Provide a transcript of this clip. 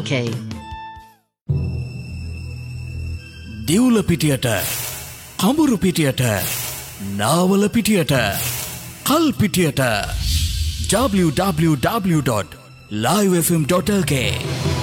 www.livefm.lk. දිවුල පිටියට, කඹුරු පිටියට, Nawala පිටියට, කල් පිටියට www.livefm.lk